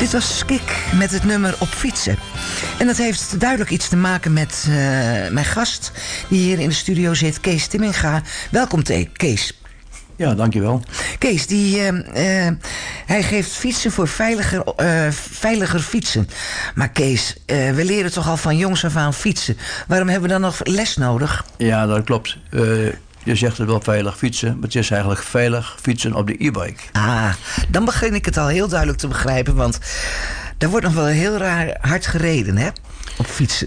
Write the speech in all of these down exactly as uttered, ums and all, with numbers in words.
Dit was Skik met het nummer Op Fietsen. En dat heeft duidelijk iets te maken met uh, mijn gast die hier in de studio zit, Kees Timminga. Welkom, Kees. Ja, dankjewel. Kees, die, uh, uh, hij geeft fietsen voor veiliger, uh, veiliger fietsen. Maar Kees, uh, we leren toch al van jongs af aan fietsen. Waarom hebben we dan nog les nodig? Ja, dat klopt. Uh, je zegt het wel veilig fietsen, maar het is eigenlijk veilig fietsen op de e-bike. Ah, dan begin ik het al heel duidelijk te begrijpen, want daar wordt nog wel heel raar hard gereden, hè? Op fietsen.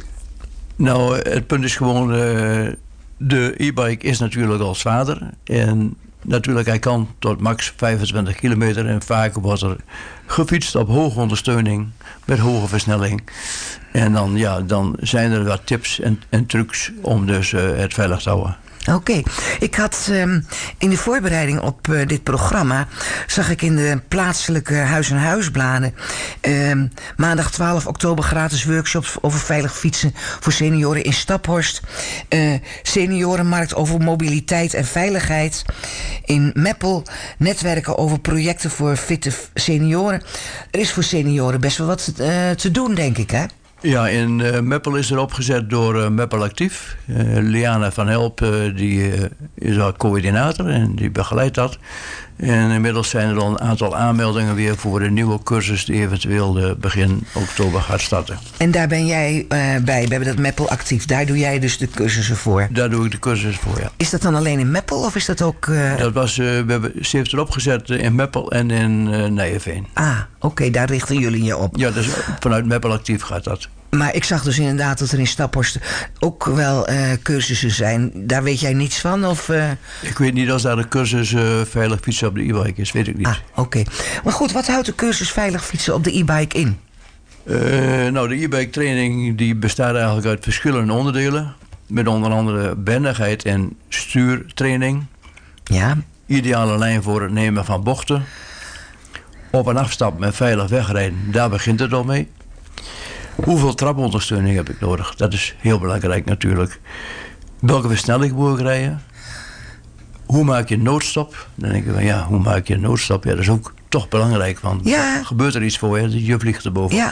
Nou, het punt is gewoon, uh, de e-bike is natuurlijk al zwaarder. En natuurlijk, hij kan tot max vijfentwintig kilometer. En vaak wordt er gefietst op hoge ondersteuning, met hoge versnelling. En dan, ja, dan zijn er wat tips en, en trucs om dus uh, het veilig te houden. Oké, okay. Ik had um, in de voorbereiding op uh, dit programma zag ik in de plaatselijke huis- en huisbladen um, maandag twaalf oktober gratis workshops over veilig fietsen voor senioren in Staphorst. Uh, seniorenmarkt over mobiliteit en veiligheid in Meppel. Netwerken over projecten voor fitte senioren. Er is voor senioren best wel wat uh, te doen, denk ik, hè? Ja, in uh, Meppel is er opgezet door uh, Meppel Actief. Uh, Liana van Help uh, die, uh, is al coördinator en die begeleidt dat. En inmiddels zijn er al een aantal aanmeldingen weer voor de nieuwe cursus die eventueel uh, begin oktober gaat starten. En daar ben jij uh, bij, we hebben dat Meppel Actief. Daar doe jij dus de cursussen voor? Daar doe ik de cursussen voor, ja. Is dat dan alleen in Meppel of is dat ook... Uh... Dat was, uh, we hebben, ze heeft erop gezet in Meppel en in uh, Nijeveen. Ah, oké, okay, daar richten jullie je op. Ja, dus vanuit Meppel Actief gaat dat. Maar ik zag dus inderdaad dat er in Staphorst ook wel uh, cursussen zijn. Daar weet jij niets van? Of, uh... Ik weet niet als daar de cursus uh, veilig fietsen op de e-bike is, weet ik niet. Ah, oké. Okay. Maar goed, wat houdt de cursus veilig fietsen op de e-bike in? Uh, nou, de e-bike training die bestaat eigenlijk uit verschillende onderdelen. Met onder andere bendigheid en stuurtraining. Ja. Ideale lijn voor het nemen van bochten. Op- en afstap met veilig wegrijden, daar begint het al mee. Hoeveel trapondersteuning heb ik nodig? Dat is heel belangrijk natuurlijk. Welke versnelling moet ik rijden? Hoe maak je een noodstop? Dan denk je van ja, hoe maak je een noodstop? Ja, dat is ook toch belangrijk, want ja. gebeurt er iets voor je, je vliegt erboven. Ja.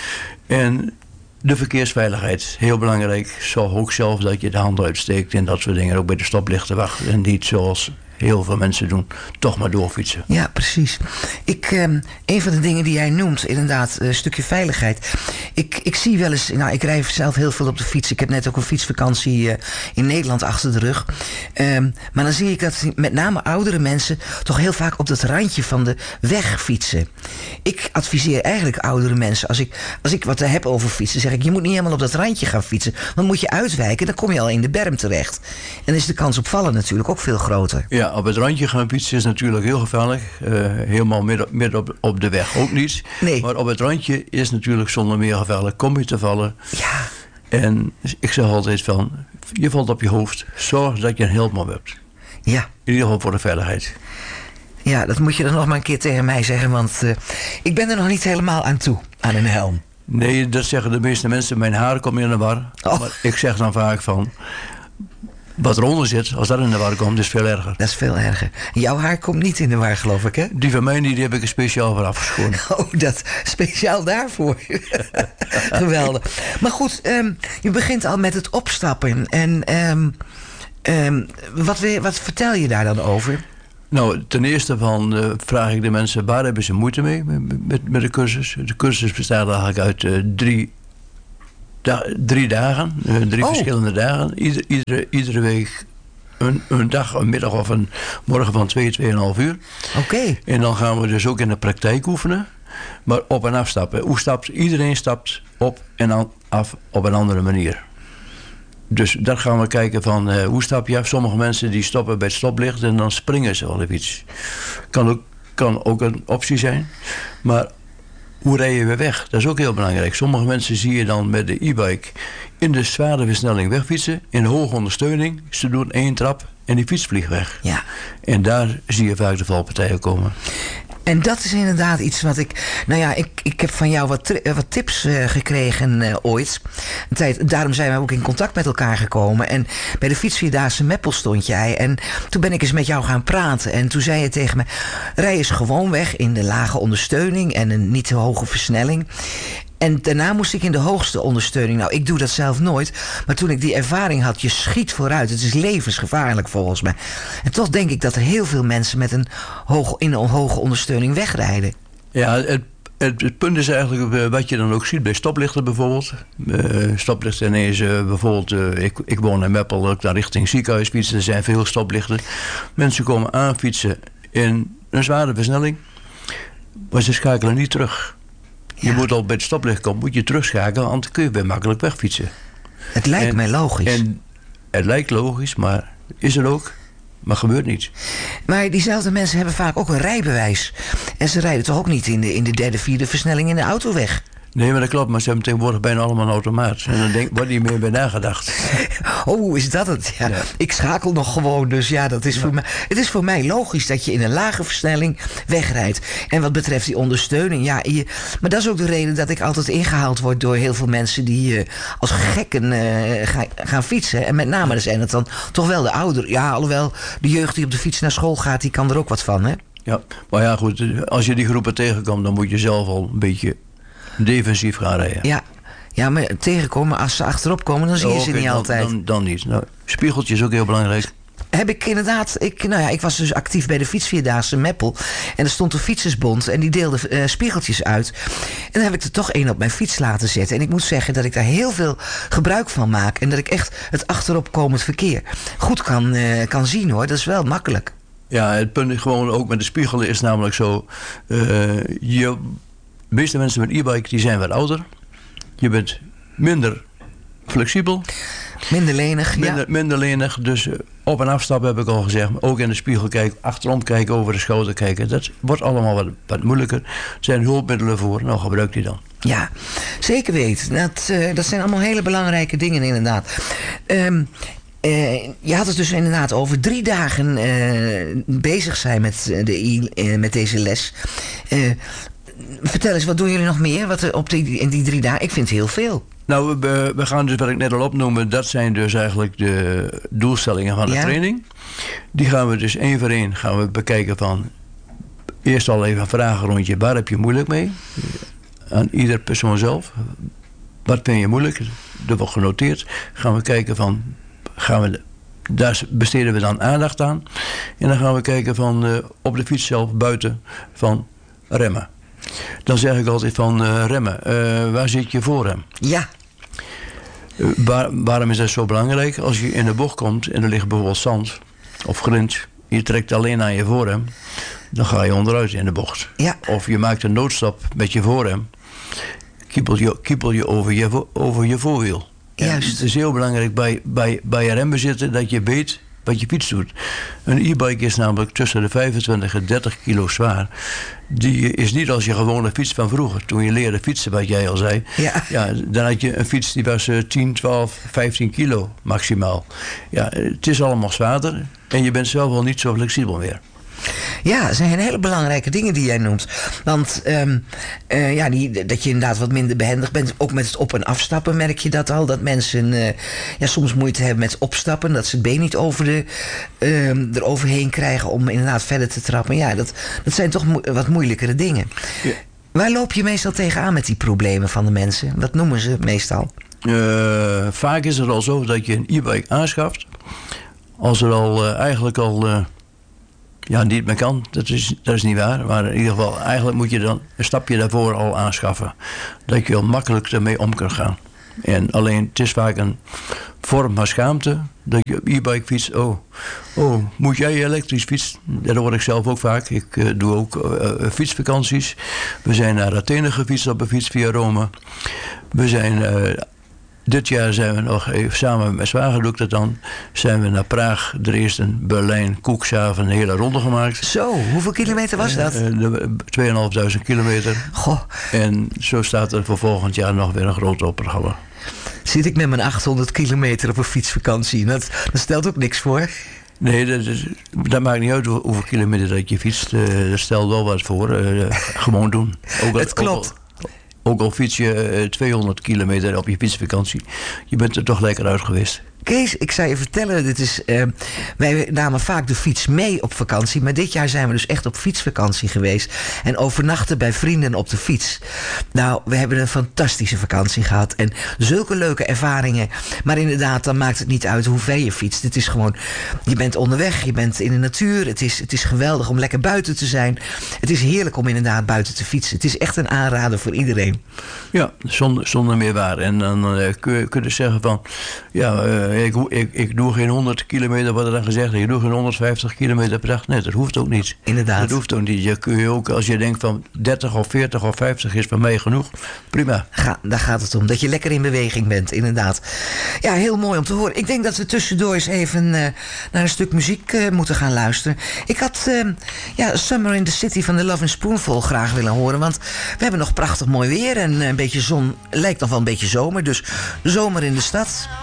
En de verkeersveiligheid, heel belangrijk. Zorg ook zelf dat je de hand uitsteekt en dat soort dingen. Ook bij de stoplichten wachten en niet zoals heel veel mensen doen, toch maar doorfietsen. Ja, precies. Ik, um, een van de dingen die jij noemt, inderdaad, een stukje veiligheid. Ik, ik zie wel eens, nou, ik rij zelf heel veel op de fiets. Ik heb net ook een fietsvakantie uh, in Nederland achter de rug. Um, maar dan zie ik dat met name oudere mensen toch heel vaak op dat randje van de weg fietsen. Ik adviseer eigenlijk oudere mensen, als ik, als ik wat heb over fietsen, zeg ik, je moet niet helemaal op dat randje gaan fietsen. Dan moet je uitwijken, dan kom je al in de berm terecht. En dan is de kans op vallen natuurlijk ook veel groter. Ja, op het randje gaan fietsen is natuurlijk heel gevaarlijk. Uh, helemaal midden, midden op, op de weg ook niet. Nee. Maar op het randje is natuurlijk zonder meer gevaarlijk. Kom je te vallen. Ja. En ik zeg altijd van, je valt op je hoofd. Zorg dat je een helm op hebt. Ja. In ieder geval voor de veiligheid. Ja, dat moet je dan nog maar een keer tegen mij zeggen. Want uh, ik ben er nog niet helemaal aan toe, aan een helm. Nee, dat zeggen de meeste mensen. Mijn haar komt in de war. Oh. Maar ik zeg dan vaak van, wat eronder zit, als dat in de war komt, is veel erger. Dat is veel erger. Jouw haar komt niet in de war, geloof ik, hè? Die van mij niet, die heb ik er speciaal voor afgeschoren. Oh, dat speciaal daarvoor. Geweldig. Maar goed, um, je begint al met het opstappen. En um, um, wat, wat vertel je daar dan over? Nou, ten eerste van uh, vraag ik de mensen, waar hebben ze moeite mee met, met, met de cursus? De cursus bestaat eigenlijk uit uh, drie, da, drie dagen, uh, drie oh. verschillende dagen. Ieder, iedere, iedere week een, een dag, een middag of een morgen van twee, tweeënhalf uur. Oké. Okay. En dan gaan we dus ook in de praktijk oefenen. Maar op en afstappen. Hoe stapt, iedereen stapt op en af op een andere manier. Dus daar gaan we kijken van, uh, hoe stap je af? Sommige mensen die stoppen bij het stoplicht en dan springen ze wel op iets. Kan ook, kan ook een optie zijn. Maar hoe rij je weer weg? Dat is ook heel belangrijk. Sommige mensen zie je dan met de e-bike in de zware versnelling wegfietsen. In de hoge ondersteuning. Ze doen één trap en die fiets vliegt weg. Ja. En daar zie je vaak de valpartijen komen. En dat is inderdaad iets wat ik... Nou ja, ik, ik heb van jou wat, tri- wat tips uh, gekregen uh, ooit. Een tijd, daarom zijn we ook in contact met elkaar gekomen. En bij de Fietsvierdaagse Meppel stond jij. En toen ben ik eens met jou gaan praten. En toen zei je tegen me... Rij eens gewoon weg in de lage ondersteuning... en een niet te hoge versnelling. En daarna moest ik in de hoogste ondersteuning. Nou, ik doe dat zelf nooit. Maar toen ik die ervaring had, je schiet vooruit. Het is levensgevaarlijk volgens mij. En toch denk ik dat er heel veel mensen met een hoog, in een hoge ondersteuning wegrijden. Ja, het, het, het punt is eigenlijk wat je dan ook ziet bij stoplichten bijvoorbeeld. Uh, stoplichten ineens uh, bijvoorbeeld, uh, ik, ik woon in Meppel, ook naar richting ziekenhuis fietsen. Er zijn veel stoplichten. Mensen komen aanfietsen in een zware versnelling. Maar ze schakelen niet terug. Je ja. moet al bij het stoplicht komen, moet je terugschakelen, anders kun je weer makkelijk wegfietsen. Het lijkt en, mij logisch. En het lijkt logisch, maar is het ook, maar gebeurt niet. Maar diezelfde mensen hebben vaak ook een rijbewijs. En ze rijden toch ook niet in de, in de derde, vierde versnelling in de auto weg? Nee, maar dat klopt, maar ze hebben tegenwoordig bijna allemaal een automaat. En dan denk, wordt niet meer bij nagedacht. Oh, is dat het? Ja. Ja. Ik schakel nog gewoon, dus ja, dat is ja. voor mij... Het is voor mij logisch dat je in een lage versnelling wegrijdt. En wat betreft die ondersteuning, ja... Je, maar dat is ook de reden dat ik altijd ingehaald word door heel veel mensen die uh, als gekken uh, ga, gaan fietsen. En met name zijn het dan toch wel de ouderen. Ja, alhoewel de jeugd die op de fiets naar school gaat, die kan er ook wat van, hè? Ja, maar ja, goed, als je die groepen tegenkomt, dan moet je zelf al een beetje... defensief gaan rijden. Ja, ja, maar tegenkomen, als ze achterop komen, dan zie je oh, ze okay, niet dan, altijd. Dan, dan niet. Nou, spiegeltje is ook heel belangrijk. Heb ik inderdaad, ik, nou ja, ik was dus actief bij de Fietsvierdaagse Meppel. En er stond een fietsersbond en die deelde uh, spiegeltjes uit. En dan heb ik er toch één op mijn fiets laten zetten. En ik moet zeggen dat ik daar heel veel gebruik van maak. En dat ik echt het achteropkomend verkeer goed kan, uh, kan zien, hoor. Dat is wel makkelijk. Ja, het punt is gewoon ook met de spiegelen is namelijk zo... Uh, je... De meeste mensen met e-bike die zijn wat ouder. Je bent minder flexibel. Minder lenig, minder, ja. Minder lenig, dus op- en afstappen heb ik al gezegd. Ook in de spiegel kijken, achterom kijken, over de schouder kijken. Dat wordt allemaal wat, wat moeilijker. Er zijn hulpmiddelen voor, nou gebruik die dan. Ja, zeker weten. Dat, uh, dat zijn allemaal hele belangrijke dingen inderdaad. Um, Uh, je had het dus inderdaad over drie dagen uh, bezig zijn met, de, uh, met deze les. Uh, vertel eens, wat doen jullie nog meer wat op die, in die drie dagen? Ik vind het heel veel. Nou, we, we gaan dus wat ik net al opnoemde. Dat zijn dus eigenlijk de doelstellingen van de ja. training. Die gaan we dus één voor één gaan we bekijken van... Eerst al even een vragenrondje. Waar heb je moeilijk mee? Aan ieder persoon zelf. Wat vind je moeilijk? Dat wordt genoteerd. Gaan we kijken van... Gaan we, daar besteden we dan aandacht aan. En dan gaan we kijken van uh, op de fiets zelf buiten van remmen. Dan zeg ik altijd van uh, remmen. Uh, waar zit je voorrem? Ja. Uh, waar, waarom is dat zo belangrijk? Als je in de bocht komt en er ligt bijvoorbeeld zand of grind. Je trekt alleen aan je voorrem. Dan ga je onderuit in de bocht. Ja. Of je maakt een noodstap met je voorrem. Kiepel je, kiepel je over je, over je voorwiel. Juist. Het is heel belangrijk bij, bij, bij je rembezitter dat je weet wat je fiets doet. Een e-bike is namelijk tussen de vijfentwintig en dertig kilo zwaar. Die is niet als je gewone fiets van vroeger. Toen je leerde fietsen, wat jij al zei. Ja. Ja, dan had je een fiets die was tien, twaalf, vijftien kilo maximaal. Ja, het is allemaal zwaarder. En je bent zelf wel niet zo flexibel meer. Ja, dat zijn hele belangrijke dingen die jij noemt. Want um, uh, ja, die, dat je inderdaad wat minder behendig bent. Ook met het op- en afstappen merk je dat al. Dat mensen uh, ja, soms moeite hebben met opstappen. Dat ze het been niet over de, uh, eroverheen krijgen om inderdaad verder te trappen. Ja, dat, dat zijn toch mo- wat moeilijkere dingen. Ja. Waar loop je meestal tegenaan met die problemen van de mensen? Wat noemen ze meestal? Uh, vaak is het al zo dat je een e-bike aanschaft. Als er al uh, eigenlijk al... Uh, Ja, niet meer kan. Dat is, dat is niet waar. Maar in ieder geval, eigenlijk moet je dan een stapje daarvoor al aanschaffen. Dat je al makkelijk ermee om kan gaan. En alleen, het is vaak een vorm van schaamte. Dat je op e-bike fietst. Oh, oh, moet jij elektrisch fietsen? Dat hoor ik zelf ook vaak. Ik uh, doe ook uh, fietsvakanties. We zijn naar Athene gefietst op een fiets via Rome. We zijn... Uh, Dit jaar zijn we nog even samen met mijn zwager, doe ik dat dan, zijn we naar Praag, Dresden, Berlijn, Cuxhaven, een hele ronde gemaakt. Zo, hoeveel kilometer was dat? tweeënhalfduizend kilometer. Goh. En zo staat er voor volgend jaar nog weer een groot programma. Zit ik met mijn achthonderd kilometer op een fietsvakantie, dat, dat stelt ook niks voor. Nee, dat, is, dat maakt niet uit hoeveel kilometer dat je fietst. Uh, dat stelt wel wat voor. Uh, gewoon doen. Ook al, het klopt. Ook al, ook al fiets je uh, tweehonderd kilometer op je fietsvakantie. Je bent er toch lekker uit geweest. Kees, ik zou je vertellen, dit is, uh, wij namen vaak de fiets mee op vakantie. Maar dit jaar zijn we dus echt op fietsvakantie geweest. En overnachten bij vrienden op de fiets. Nou, we hebben een fantastische vakantie gehad. En zulke leuke ervaringen. Maar inderdaad, dan maakt het niet uit hoe ver je fietst. Het is gewoon, je bent onderweg, je bent in de natuur. Het is, het is geweldig om lekker buiten te zijn. Het is heerlijk om inderdaad buiten te fietsen. Het is echt een aanrader voor iedereen. Ja, zonder, zonder meer waar. En dan uh, kun, je, kun je zeggen van... ja. Uh, Ik, ik, ik doe geen honderd kilometer, wat er dan gezegd is. Ik doe geen honderdvijftig kilometer per dag. Nee, dat hoeft ook niet. Inderdaad. Dat hoeft ook niet. Je kun je ook, als je denkt van dertig of veertig of vijftig is voor mij genoeg. Prima. Ga, daar gaat het om. Dat je lekker in beweging bent, inderdaad. Ja, heel mooi om te horen. Ik denk dat we tussendoor eens even uh, naar een stuk muziek uh, moeten gaan luisteren. Ik had uh, ja, Summer in the City van The Lovin' Spoonful graag willen horen. Want we hebben nog prachtig mooi weer. En een beetje zon, lijkt nog wel een beetje zomer. Dus zomer in de stad.